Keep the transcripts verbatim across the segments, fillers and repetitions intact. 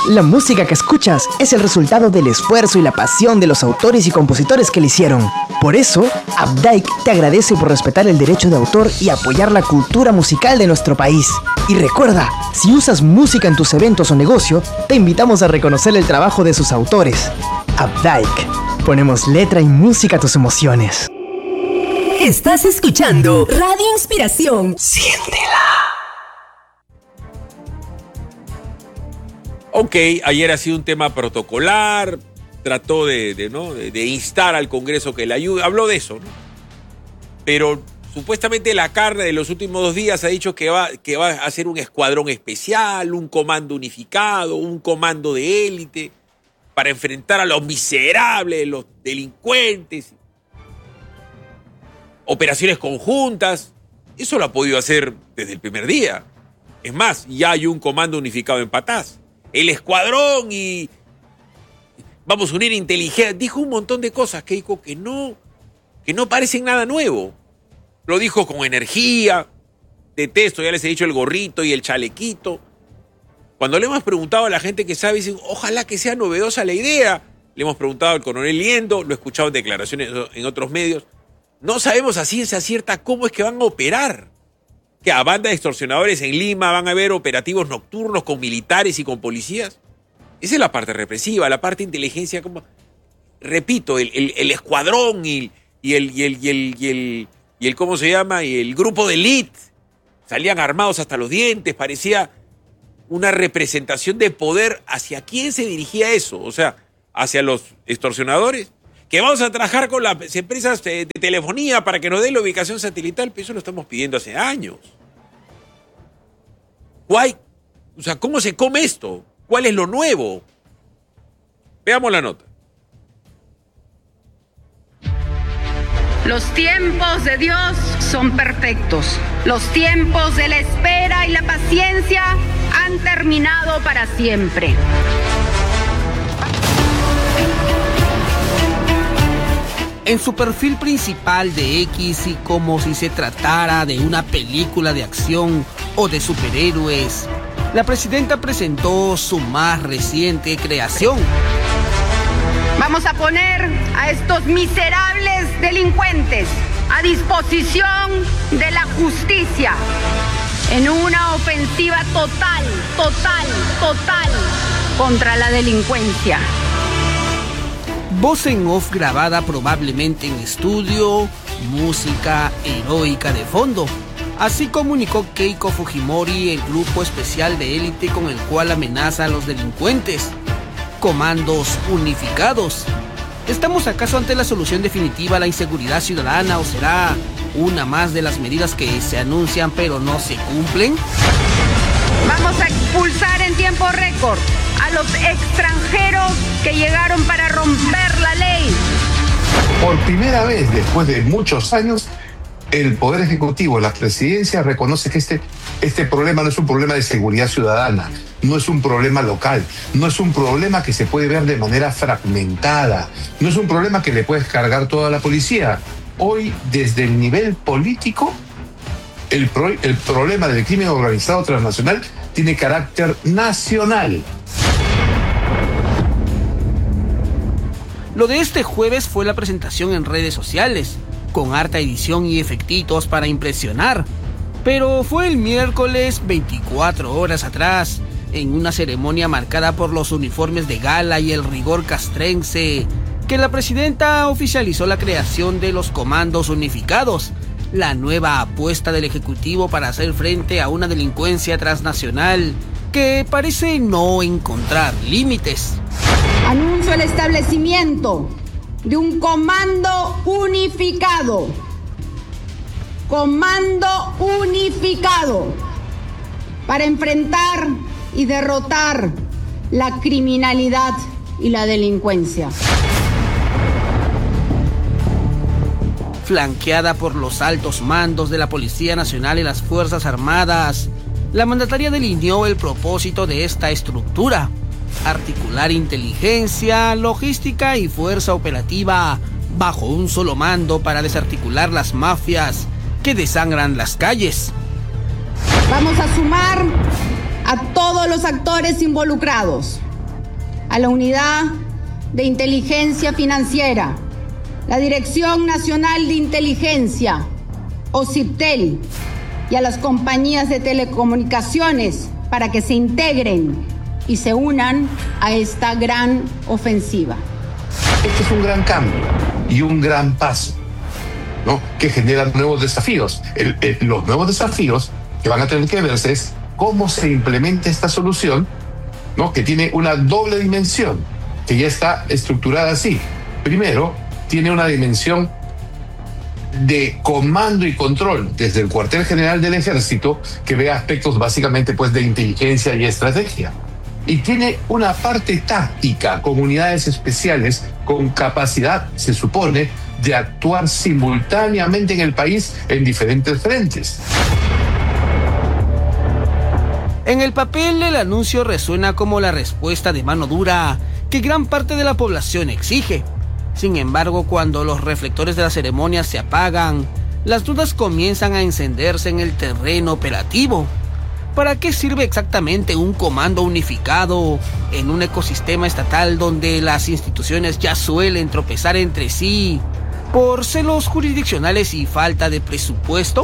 La música que escuchas es el resultado del esfuerzo y la pasión de los autores y compositores que la hicieron. Por eso, Updike te agradece por respetar el derecho de autor y apoyar la cultura musical de nuestro país. Y recuerda, si usas música en tus eventos o negocio, te invitamos a reconocer el trabajo de sus autores. Updike. Ponemos letra y música a tus emociones. Estás escuchando Radio Inspiración. Siéntela. Ok, ayer ha sido un tema protocolar, trató de, de, ¿no? de, de instar al Congreso que le ayude, habló de eso, ¿no? Pero supuestamente la carne de los últimos dos días ha dicho que va, que va a hacer un escuadrón especial, un comando unificado, un comando de élite para enfrentar a los miserables, los delincuentes, operaciones conjuntas. Eso lo ha podido hacer desde el primer día. Es más, ya hay un comando unificado en Patás. El escuadrón y vamos a unir inteligencia. Dijo un montón de cosas, Keiko, que no, que no parecen nada nuevo. Lo dijo con energía. Detesto, ya les he dicho, el gorrito y el chalequito. Cuando le hemos preguntado a la gente que sabe, dicen, ojalá que sea novedosa la idea. Le hemos preguntado al coronel Liendo, lo he escuchado en declaraciones en otros medios. No sabemos a ciencia cierta cómo es que van a operar. Que a banda de extorsionadores en Lima van a haber operativos nocturnos con militares y con policías. Esa es la parte represiva, la parte de inteligencia. Como, repito, el, el, el escuadrón y, y, el, y, el, y, el, y, el, y el, ¿cómo se llama? Y el grupo de élite. Salían armados hasta los dientes, parecía una representación de poder. ¿Hacia quién se dirigía eso? O sea, hacia los extorsionadores. Que vamos a trabajar con las empresas de telefonía para que nos den la ubicación satelital, pero eso lo estamos pidiendo hace años. ¿Cuál? O sea, ¿cómo se come esto? ¿Cuál es lo nuevo? Veamos la nota. Los tiempos de Dios son perfectos. Los tiempos de la espera y la paciencia han terminado para siempre. En su perfil principal de X y como si se tratara de una película de acción o de superhéroes, la presidenta presentó su más reciente creación. Vamos a poner a estos miserables delincuentes a disposición de la justicia en una ofensiva total, total, total contra la delincuencia. Voz en off grabada probablemente en estudio, música heroica de fondo. Así comunicó Keiko Fujimori el grupo especial de élite con el cual amenaza a los delincuentes. Comandos unificados. ¿Estamos acaso ante la solución definitiva a la inseguridad ciudadana o será una más de las medidas que se anuncian pero no se cumplen? Vamos a expulsar en tiempo récord a los extranjeros que llegaron para romper la ley. Por primera vez, después de muchos años, el Poder Ejecutivo, la Presidencia, reconoce que este, este problema no es un problema de seguridad ciudadana, no es un problema local, no es un problema que se puede ver de manera fragmentada, no es un problema que le puedes cargar toda la policía. Hoy, desde el nivel político, el, pro, el problema del crimen organizado transnacional tiene carácter nacional. Lo de este jueves fue la presentación en redes sociales, con harta edición y efectitos para impresionar. Pero fue el miércoles, veinticuatro horas atrás, en una ceremonia marcada por los uniformes de gala y el rigor castrense, que la presidenta oficializó la creación de los comandos unificados, la nueva apuesta del Ejecutivo para hacer frente a una delincuencia transnacional que parece no encontrar límites. Anuncio el establecimiento de un comando unificado. Comando unificado para enfrentar y derrotar la criminalidad y la delincuencia. Flanqueada por los altos mandos de la Policía Nacional y las Fuerzas Armadas, la mandataria delineó el propósito de esta estructura: articular inteligencia, logística y fuerza operativa bajo un solo mando para desarticular las mafias que desangran las calles. Vamos a sumar a todos los actores involucrados a la Unidad de Inteligencia Financiera, la Dirección Nacional de Inteligencia, OCIPTEL, y a las compañías de telecomunicaciones para que se integren y se unan a esta gran ofensiva. Este es un gran cambio y un gran paso, ¿no?, que generan nuevos desafíos. El, el, los nuevos desafíos que van a tener que verse es cómo se implementa esta solución, ¿no?, que tiene una doble dimensión, que ya está estructurada así. Primero, tiene una dimensión de comando y control desde el cuartel general del ejército, que ve aspectos básicamente pues de inteligencia y estrategia. Y tiene una parte táctica con unidades especiales con capacidad, se supone, de actuar simultáneamente en el país en diferentes frentes. En el papel, el anuncio resuena como la respuesta de mano dura que gran parte de la población exige. Sin embargo, cuando los reflectores de la ceremonia se apagan, las dudas comienzan a encenderse en el terreno operativo. ¿Para qué sirve exactamente un comando unificado en un ecosistema estatal donde las instituciones ya suelen tropezar entre sí por celos jurisdiccionales y falta de presupuesto?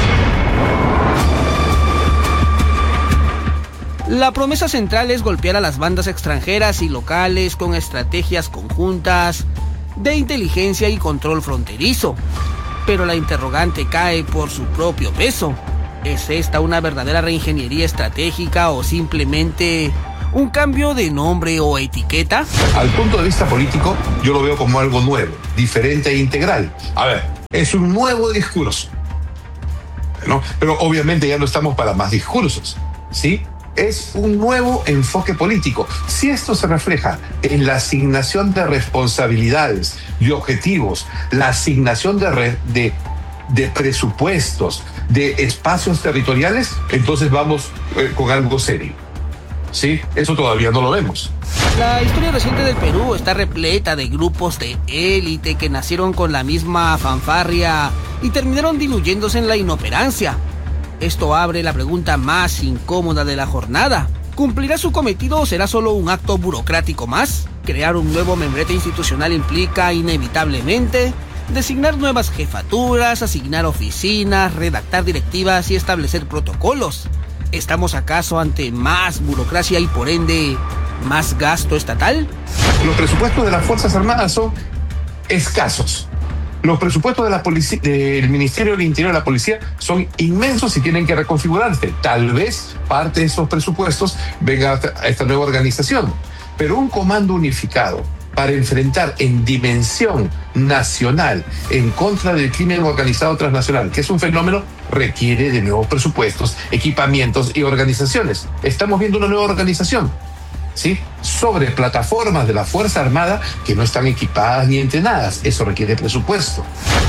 La promesa central es golpear a las bandas extranjeras y locales con estrategias conjuntas de inteligencia y control fronterizo. Pero la interrogante cae por su propio peso. ¿Es esta una verdadera reingeniería estratégica o simplemente un cambio de nombre o etiqueta? Al punto de vista político, yo lo veo como algo nuevo, diferente e integral. A ver, es un nuevo discurso, ¿no? Pero obviamente ya no estamos para más discursos, ¿sí? Es un nuevo enfoque político. Si esto se refleja en la asignación de responsabilidades y objetivos, la asignación de, re, de, de presupuestos, de espacios territoriales, entonces vamos eh, con algo serio. ¿Sí? Eso todavía no lo vemos. La historia reciente del Perú está repleta de grupos de élite que nacieron con la misma fanfarria y terminaron diluyéndose en la inoperancia. Esto abre la pregunta más incómoda de la jornada. ¿Cumplirá su cometido o será solo un acto burocrático más? Crear un nuevo membrete institucional implica inevitablemente designar nuevas jefaturas, asignar oficinas, redactar directivas y establecer protocolos. ¿Estamos acaso ante más burocracia y por ende más gasto estatal? Los presupuestos de las Fuerzas Armadas son escasos. Los presupuestos de la policia, del Ministerio del Interior de la Policía son inmensos y tienen que reconfigurarse. Tal vez parte de esos presupuestos venga a esta nueva organización. Pero un comando unificado para enfrentar en dimensión nacional en contra del crimen organizado transnacional, que es un fenómeno, requiere de nuevos presupuestos, equipamientos y organizaciones. Estamos viendo una nueva organización, ¿sí?, sobre plataformas de la Fuerza Armada que no están equipadas ni entrenadas. Eso requiere presupuesto.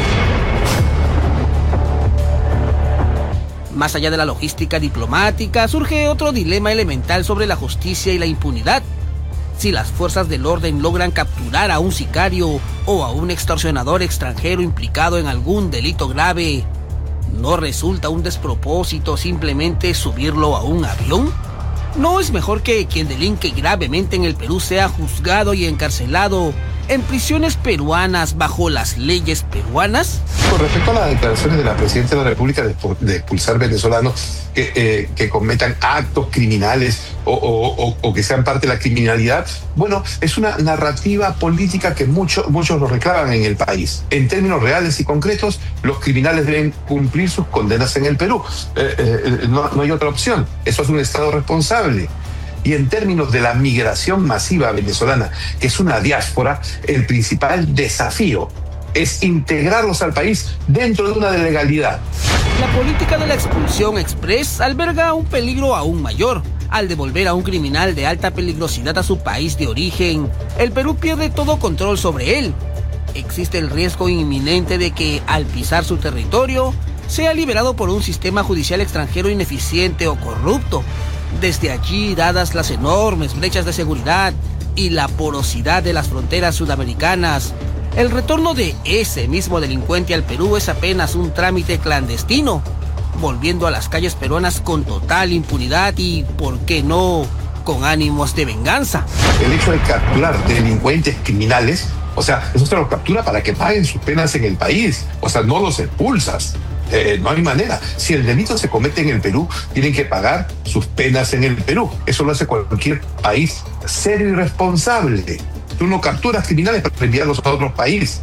Más allá de la logística diplomática, surge otro dilema elemental sobre la justicia y la impunidad. Si las fuerzas del orden logran capturar a un sicario o a un extorsionador extranjero implicado en algún delito grave, ¿no resulta un despropósito simplemente subirlo a un avión? ¿No es mejor que quien delinque gravemente en el Perú sea juzgado y encarcelado en prisiones peruanas bajo las leyes peruanas? Con respecto a las declaraciones de la Presidenta de la República de, de expulsar venezolanos que, eh, que cometan actos criminales o, o, o, o que sean parte de la criminalidad, bueno, es una narrativa política que mucho, muchos lo reclaman en el país. En términos reales y concretos, los criminales deben cumplir sus condenas en el Perú. Eh, eh, no, no hay otra opción. Eso es un Estado responsable. Y en términos de la migración masiva venezolana, que es una diáspora, el principal desafío es integrarlos al país dentro de una legalidad. La política de la expulsión express alberga un peligro aún mayor. Al devolver a un criminal de alta peligrosidad a su país de origen, el Perú pierde todo control sobre él. Existe el riesgo inminente de que, al pisar su territorio, sea liberado por un sistema judicial extranjero ineficiente o corrupto. Desde allí, dadas las enormes brechas de seguridad y la porosidad de las fronteras sudamericanas, el retorno de ese mismo delincuente al Perú es apenas un trámite clandestino, volviendo a las calles peruanas con total impunidad y, ¿por qué no?, con ánimos de venganza. El hecho de capturar delincuentes criminales, o sea, eso se los captura para que paguen sus penas en el país, o sea, no los expulsas. Eh, no hay manera. Si el delito se comete en el Perú, tienen que pagar sus penas en el Perú. Eso lo hace cualquier país serio y responsable. Tú no capturas criminales para enviarlos a otro país.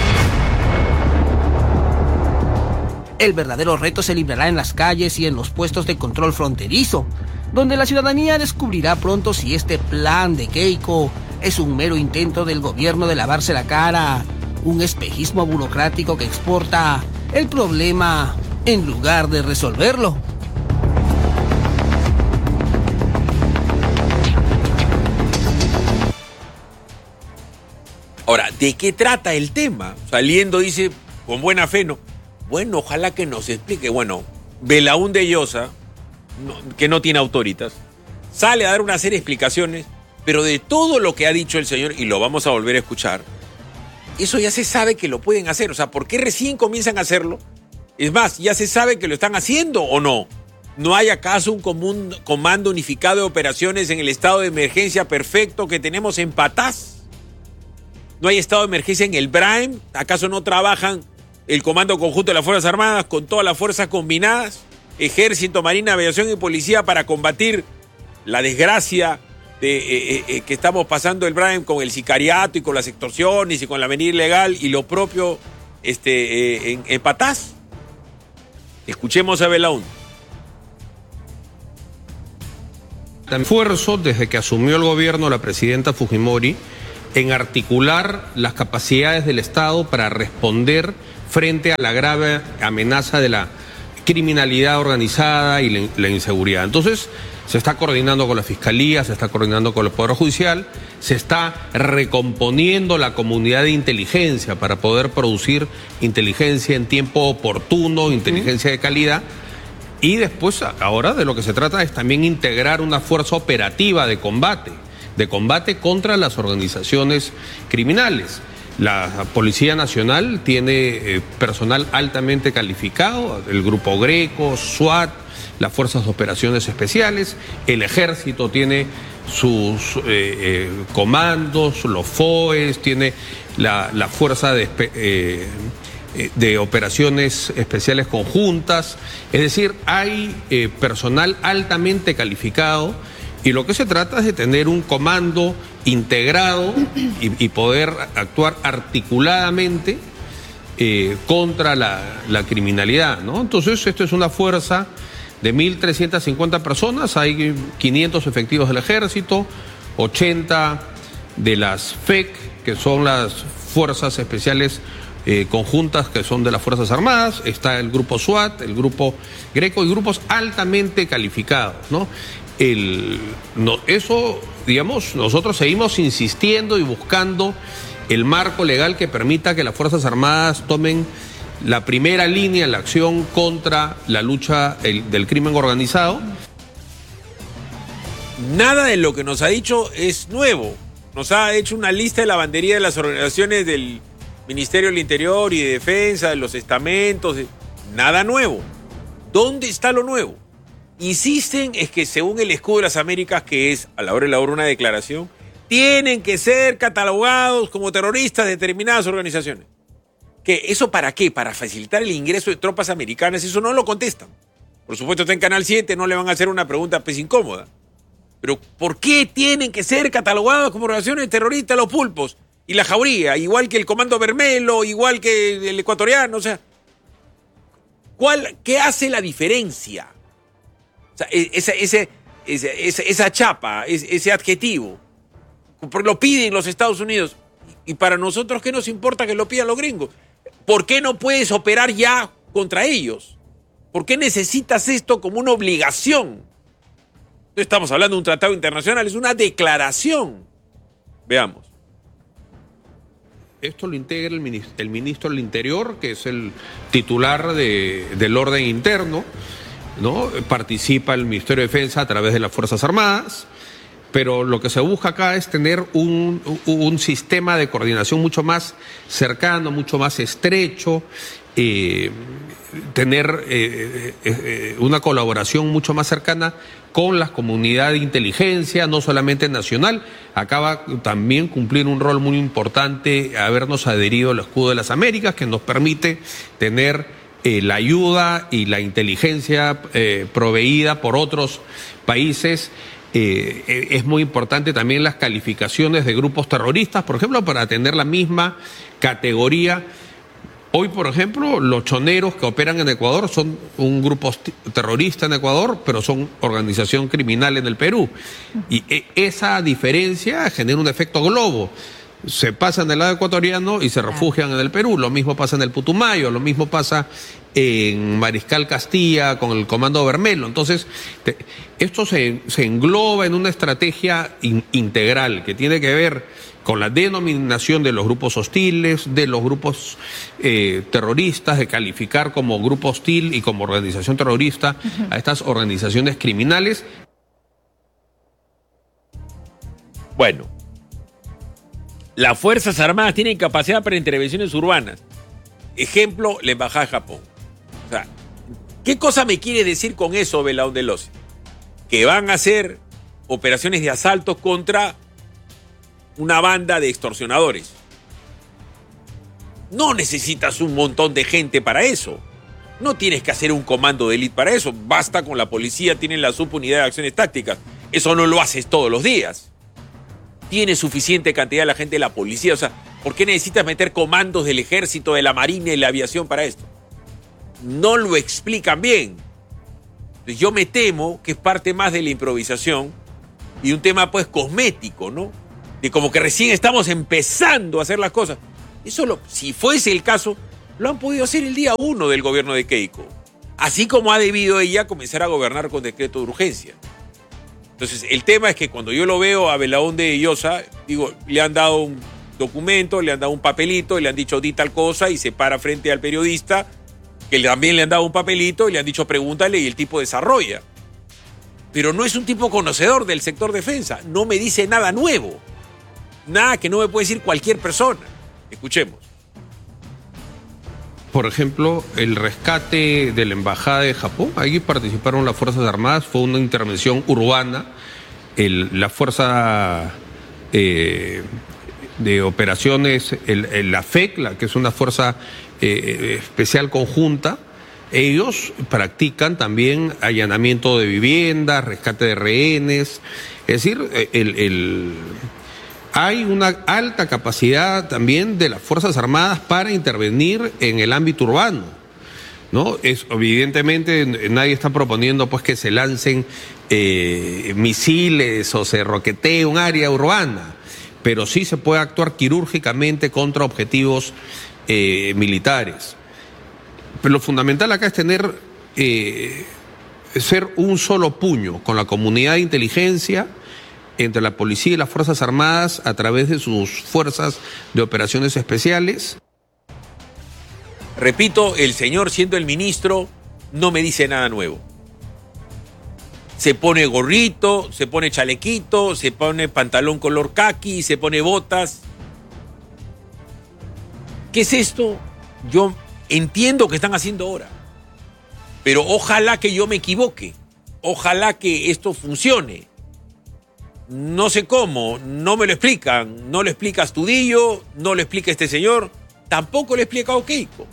El verdadero reto se librará en las calles y en los puestos de control fronterizo, donde la ciudadanía descubrirá pronto si este plan de Keiko es un mero intento del gobierno de lavarse la cara, un espejismo burocrático que exporta el problema en lugar de resolverlo. Ahora, ¿de qué trata el tema? Saliendo dice, con buena fe, no. Bueno, ojalá que nos explique. Bueno, Belaúnde Llosa, no, que no tiene autoritas, sale a dar una serie de explicaciones, pero de todo lo que ha dicho el señor, y lo vamos a volver a escuchar, eso ya se sabe que lo pueden hacer. O sea, ¿por qué recién comienzan a hacerlo? Es más, ¿ya se sabe que lo están haciendo o no? ¿No hay acaso un común comando unificado de operaciones en el estado de emergencia perfecto que tenemos en Patás? ¿No hay estado de emergencia en el Braem? ¿Acaso no trabajan el Comando Conjunto de las Fuerzas Armadas con todas las fuerzas combinadas? Ejército, Marina, Aviación y Policía para combatir la desgracia de, eh, eh, que estamos pasando el Braem con el sicariato y con las extorsiones y con la venida ilegal y lo propio este, eh, en, en Patás. Escuchemos a Belaúnde. Esfuerzo desde que asumió el gobierno la presidenta Fujimori en articular las capacidades del Estado para responder frente a la grave amenaza de la criminalidad organizada y la, la inseguridad. Entonces, se está coordinando con la Fiscalía, se está coordinando con el Poder Judicial, se está recomponiendo la comunidad de inteligencia para poder producir inteligencia en tiempo oportuno, inteligencia de calidad. Y después, ahora de lo que se trata es también integrar una fuerza operativa de combate, de combate contra las organizaciones criminales. La Policía Nacional tiene eh, personal altamente calificado, el Grupo Greco, SWAT, las Fuerzas de Operaciones Especiales, el Ejército tiene sus eh, eh, comandos, los F O E S, tiene la, la Fuerza de... Eh, de operaciones especiales conjuntas, es decir, hay eh, personal altamente calificado y lo que se trata es de tener un comando integrado y, y poder actuar articuladamente eh, contra la, la criminalidad, ¿no? Entonces, esto es una fuerza de mil trescientas cincuenta personas, hay quinientos efectivos del Ejército, ochenta de las F E C, que son las Fuerzas Especiales Eh, conjuntas que son de las Fuerzas Armadas, está el grupo SWAT, el grupo Greco y grupos altamente calificados, ¿no? El, no, eso, digamos, nosotros seguimos insistiendo y buscando el marco legal que permita que las Fuerzas Armadas tomen la primera línea en la acción contra la lucha el, del crimen organizado. Nada de lo que nos ha dicho es nuevo. Nos ha hecho una lista de lavandería de las organizaciones del Ministerio del Interior y de Defensa, de los estamentos, de... nada nuevo. ¿Dónde está lo nuevo? Insisten es que según el Escudo de las Américas, que es a la hora de la hora una declaración, tienen que ser catalogados como terroristas de determinadas organizaciones. ¿Qué? ¿Eso para qué? ¿Para facilitar el ingreso de tropas americanas? Eso no lo contestan. Por supuesto está en Canal siete, no le van a hacer una pregunta pues incómoda. Pero ¿por qué tienen que ser catalogados como organizaciones terroristas los pulpos? Y la Jauría, igual que el Comando Bermelo, igual que el ecuatoriano, o sea, ¿cuál, ¿qué hace la diferencia? O sea, esa, ese, esa, esa, esa chapa, ese, ese adjetivo, lo piden los Estados Unidos, y para nosotros, ¿qué nos importa que lo pidan los gringos? ¿Por qué no puedes operar ya contra ellos? ¿Por qué necesitas esto como una obligación? No estamos hablando de un tratado internacional, es una declaración. Veamos. Esto lo integra el ministro, el ministro del Interior, que es el titular de, del orden interno, ¿no? Participa el Ministerio de Defensa a través de las Fuerzas Armadas, pero lo que se busca acá es tener un, un sistema de coordinación mucho más cercano, mucho más estrecho, eh, tener eh, eh, una colaboración mucho más cercana con la comunidad de inteligencia, no solamente nacional. Acaba también cumplir un rol muy importante habernos adherido al Escudo de las Américas, que nos permite tener eh, la ayuda y la inteligencia eh, proveída por otros países. Eh, es muy importante también las calificaciones de grupos terroristas, por ejemplo, para tener la misma categoría. Hoy, por ejemplo, los choneros que operan en Ecuador son un grupo terrorista en Ecuador, pero son organización criminal en el Perú. Y esa diferencia genera un efecto globo. Se pasan del lado ecuatoriano y se refugian en el Perú. Lo mismo pasa en el Putumayo, lo mismo pasa en Mariscal Castilla con el Comando Bermelo. Entonces, te, esto se, se engloba en una estrategia in, integral que tiene que ver con la denominación de los grupos hostiles, de los grupos eh, terroristas, de calificar como grupo hostil y como organización terrorista uh-huh. a estas organizaciones criminales. Bueno, las Fuerzas Armadas tienen capacidad para intervenciones urbanas. Ejemplo, la Embajada de Japón. O sea, ¿qué cosa me quiere decir con eso, Belaúnde Lozi? Que van a hacer operaciones de asalto contra una banda de extorsionadores. No necesitas un montón de gente para eso. No tienes que hacer un comando de élite para eso. Basta con la policía, tienen la subunidad de acciones tácticas. Eso no lo haces todos los días. Tiene suficiente cantidad de la gente de la policía. O sea, ¿por qué necesitas meter comandos del ejército, de la marina y la aviación para esto? No lo explican bien. Entonces yo me temo que es parte más de la improvisación y un tema pues cosmético, ¿no? De como que recién estamos empezando a hacer las cosas. Eso, lo, si fuese el caso, lo han podido hacer el día uno del gobierno de Keiko. Así como ha debido ella comenzar a gobernar con decreto de urgencia. Entonces, el tema es que cuando yo lo veo a Belaúnde Llosa, digo, le han dado un documento, le han dado un papelito, le han dicho di tal cosa y se para frente al periodista, que también le han dado un papelito y le han dicho pregúntale y el tipo desarrolla. Pero no es un tipo conocedor del sector defensa, no me dice nada nuevo. Nada que no me puede decir cualquier persona. Escuchemos. Por ejemplo, el rescate de la Embajada de Japón, ahí participaron las Fuerzas Armadas, fue una intervención urbana. El, la Fuerza eh, de Operaciones, el, el, la F E C, la, que es una fuerza eh, especial conjunta, ellos practican también allanamiento de viviendas, rescate de rehenes, es decir, el... el hay una alta capacidad también de las Fuerzas Armadas para intervenir en el ámbito urbano, ¿no? Es, evidentemente nadie está proponiendo pues que se lancen eh, misiles o se roquetee un área urbana, pero sí se puede actuar quirúrgicamente contra objetivos eh, militares. Pero lo fundamental acá es tener, eh, ser un solo puño con la comunidad de inteligencia, entre la policía y las Fuerzas Armadas a través de sus fuerzas de operaciones especiales. Repito, el señor siendo el ministro no me dice nada nuevo. Se pone gorrito, se pone chalequito, se pone pantalón color caqui, se pone botas. ¿Qué es esto? Yo entiendo que están haciendo ahora, pero ojalá que yo me equivoque, ojalá que esto funcione. No sé cómo, no me lo explican, no lo explica Astudillo, no lo explica este señor, tampoco lo explica Keiko.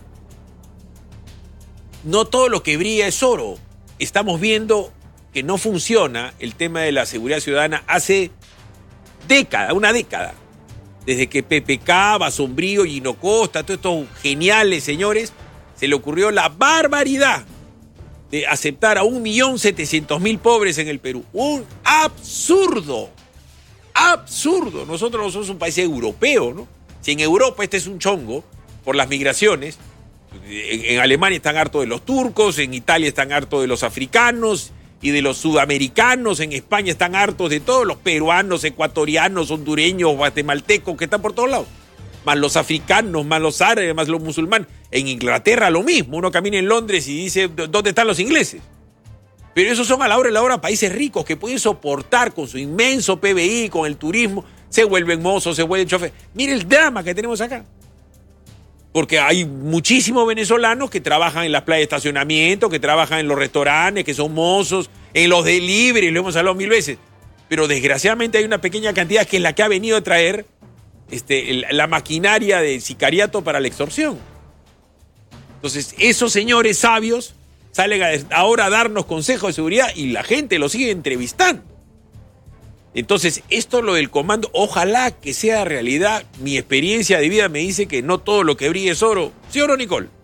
No todo lo que brilla es oro. Estamos viendo que no funciona el tema de la seguridad ciudadana hace década, una década. Desde que P P K, Basombrío, Gino Costa, todos estos geniales señores, se le ocurrió la barbaridad de aceptar a un millón setecientos mil pobres en el Perú. Un absurdo, absurdo. Nosotros no somos un país europeo, ¿no? Si en Europa este es un chongo por las migraciones, en, en Alemania están hartos de los turcos, en Italia están hartos de los africanos y de los sudamericanos, en España están hartos de todos los peruanos, ecuatorianos, hondureños, guatemaltecos, que están por todos lados. Más los africanos, más los árabes, más los musulmanes. En Inglaterra lo mismo, uno camina en Londres y dice, ¿dónde están los ingleses? Pero esos son a la hora de la hora países ricos que pueden soportar con su inmenso P B I, con el turismo, se vuelven mozos, se vuelven choferes. Mire el drama que tenemos acá. Porque hay muchísimos venezolanos que trabajan en las playas de estacionamiento, que trabajan en los restaurantes, que son mozos, en los delivery, lo hemos hablado mil veces. Pero desgraciadamente hay una pequeña cantidad que es la que ha venido a traer este, el, la maquinaria de sicariato para la extorsión. Entonces, esos señores sabios salen a, ahora a darnos consejos de seguridad y la gente los sigue entrevistando. Entonces, esto lo del comando, ojalá que sea realidad. Mi experiencia de vida me dice que no todo lo que brilla es oro. ¿Sí o no, Nicole?